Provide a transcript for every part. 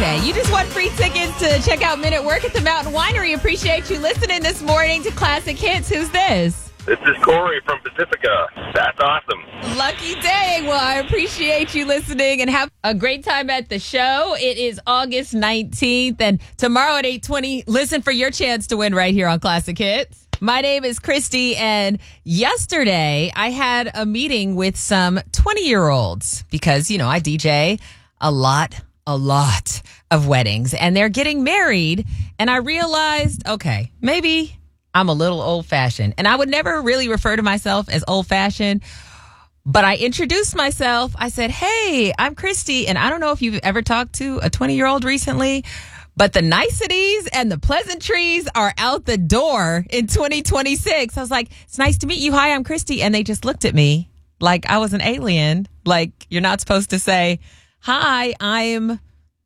Okay, you just won free tickets to check out Men at Work at the Mountain Winery. Appreciate you listening this morning to Classic Hits. Who's this? This is Corey from Pacifica. That's awesome. Lucky day. Well, I appreciate you listening and have a great time at the show. It is August 19th, and tomorrow at 8:20, listen for your chance to win right here on Classic Hits. My name is Christy, and yesterday I had a meeting with some 20-year-olds because, you know, I DJ a lot of weddings, and they're getting married, and I realized, okay, maybe I'm a little old-fashioned, and I would never really refer to myself as old-fashioned, but I introduced myself. I said, hey, I'm Christy, and I don't know if you've ever talked to a 20-year-old recently, but the niceties and the pleasantries are out the door in 2026. I was like, it's nice to meet you. Hi, I'm Christy. And they just looked at me like I was an alien. Like, you're not supposed to say, hi, I'm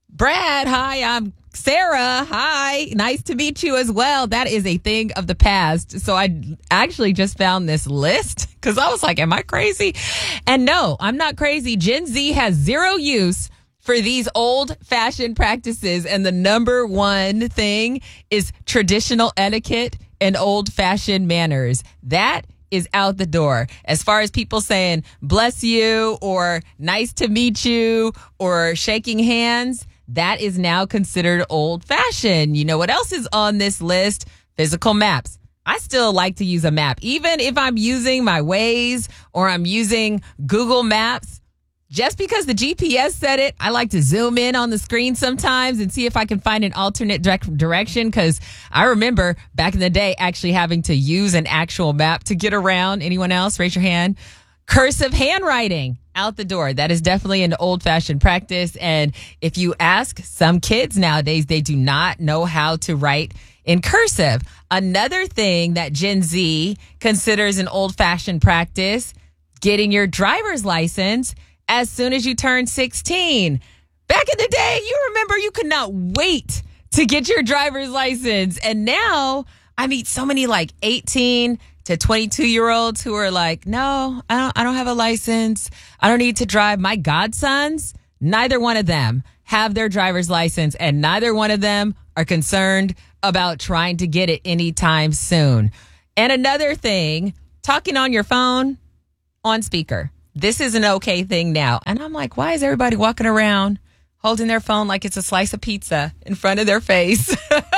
Brad. Hi, I'm Sarah. Hi, nice to meet you as well. That is a thing of the past. So I actually just found this list because I was like, am I crazy? And no, I'm not crazy. Gen Z has zero use for these old-fashioned practices, and the number one thing is traditional etiquette and old-fashioned manners. That is out the door. As far as people saying, bless you, or nice to meet you, or shaking hands, that is now considered old-fashioned. You know what else is on this list? Physical maps. I still like to use a map. Even if I'm using my Waze or I'm using Google Maps, just because the GPS said it, I like to zoom in on the screen sometimes and see if I can find an alternate direction, because I remember back in the day actually having to use an actual map to get around. Anyone else? Raise your hand. Cursive handwriting, out the door. That is definitely an old-fashioned practice. And if you ask some kids nowadays, they do not know how to write in cursive. Another thing that Gen Z considers an old-fashioned practice, getting your driver's license as soon as you turn 16. Back in the day, you remember you could not wait to get your driver's license. And now I meet so many like 18 to 22-year-olds who are like, no, I don't have a license. I don't need to drive. My godsons, neither one of them have their driver's license, and neither one of them are concerned about trying to get it anytime soon. And another thing, talking on your phone on speaker. This is an okay thing now. And I'm like, why is everybody walking around holding their phone like it's a slice of pizza in front of their face?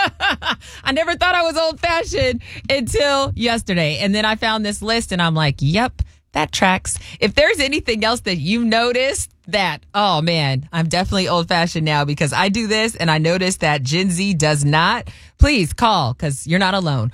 I never thought I was old-fashioned until yesterday. And then I found this list and I'm like, yep, that tracks. If there's anything else that you noticed that, oh man, I'm definitely old-fashioned now because I do this and I noticed that Gen Z does not, please call because you're not alone.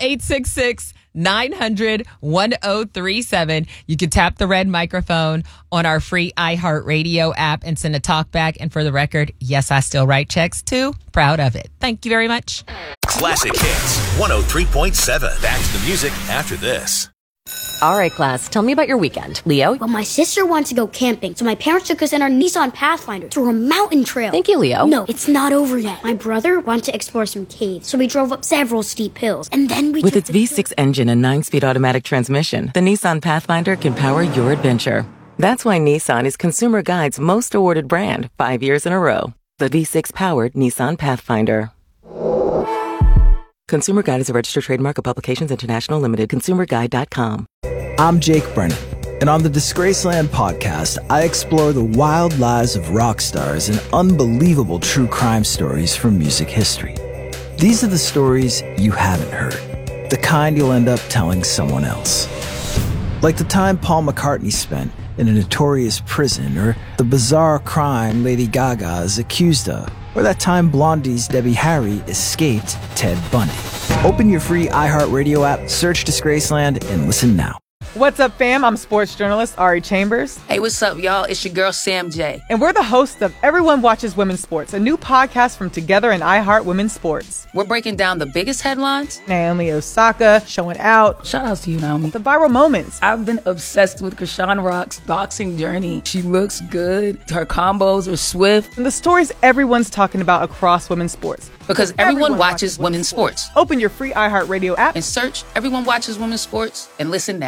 1-866-900-1037. You can tap the red microphone on our free iHeartRadio app and send a talk back. And for the record, yes, I still write checks too. Proud of it. Thank you very much. Classic Hits 103.7. Back to the music after this. All right, class, tell me about your weekend. Leo? Well, my sister wanted to go camping, so my parents took us in our Nissan Pathfinder through a mountain trail. Thank you, Leo. No, it's not over yet. My brother wanted to explore some caves, so we drove up several steep hills, and then we With its V6 engine and 9-speed automatic transmission, the Nissan Pathfinder can power your adventure. That's why Nissan is Consumer Guide's most awarded brand 5 years in a row. The V6-powered Nissan Pathfinder. Consumer Guide is a registered trademark of Publications International Limited. ConsumerGuide.com. I'm Jake Brennan, and on the Disgraceland podcast, I explore the wild lives of rock stars and unbelievable true crime stories from music history. These are the stories you haven't heard, the kind you'll end up telling someone else. Like the time Paul McCartney spent in a notorious prison, or the bizarre crime Lady Gaga is accused of, or that time Blondie's Debbie Harry escaped Ted Bundy. Open your free iHeartRadio app, search Disgraceland, and listen now. What's up, fam? I'm sports journalist Ari Chambers. Hey, what's up, y'all? It's your girl, Sam J. And we're the hosts of Everyone Watches Women's Sports, a new podcast from Together and iHeart Women's Sports. We're breaking down the biggest headlines. Naomi Osaka showing out. Shout out to you, Naomi. The viral moments. I've been obsessed with Krishan Rock's boxing journey. She looks good. Her combos are swift. And the stories everyone's talking about across women's sports. Because everyone watches women's sports. Open your free iHeartRadio app and search Everyone Watches Women's Sports and listen now.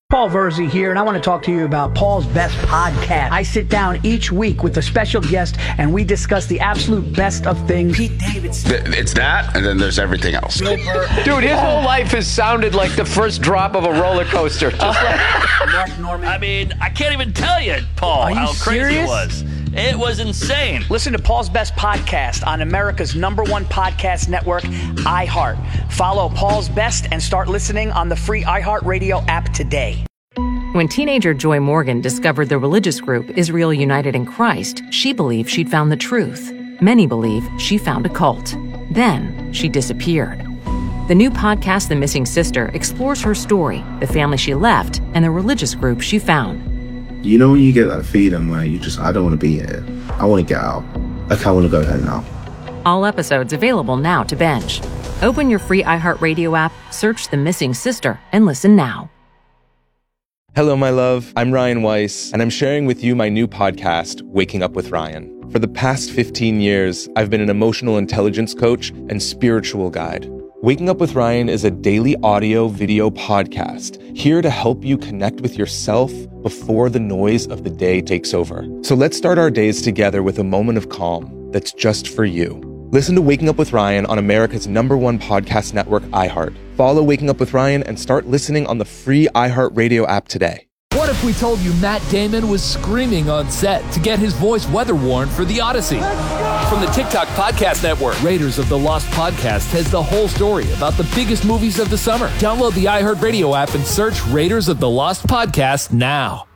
Paul Verzi here, and I want to talk to you about Paul's Best Podcast. I sit down each week with a special guest, and we discuss the absolute best of things. Pete Davidson. It's that, and then there's everything else. Dude, his whole life has sounded like the first drop of a roller coaster. Just like Mark Norman. I mean, I can't even tell you, Paul, how crazy it was. It was insane. Listen to Paul's Best Podcast on America's #1 podcast network, iHeart. Follow Paul's Best and start listening on the free iHeartRadio app today. When teenager Joy Morgan discovered the religious group Israel United in Christ, she believed she'd found the truth. Many believe she found a cult. Then she disappeared. The new podcast, The Missing Sister, explores her story, the family she left, and the religious group she found. You know when you get that feeling where I don't want to be here. I want to get out. Like, I want to go home now. All episodes available now to binge. Open your free iHeartRadio app, search The Missing Sister, and listen now. Hello, my love. I'm Ryan Weiss, and I'm sharing with you my new podcast, Waking Up with Ryan. For the past 15 years, I've been an emotional intelligence coach and spiritual guide. Waking Up with Ryan is a daily audio-video podcast here to help you connect with yourself before the noise of the day takes over. So let's start our days together with a moment of calm that's just for you. Listen to Waking Up with Ryan on America's #1 podcast network, iHeart. Follow Waking Up with Ryan and start listening on the free iHeartRadio app today. What if we told you Matt Damon was screaming on set to get his voice weather-worn for The Odyssey? From the TikTok Podcast Network, Raiders of the Lost Podcast has the whole story about the biggest movies of the summer. Download the iHeartRadio app and search Raiders of the Lost Podcast now.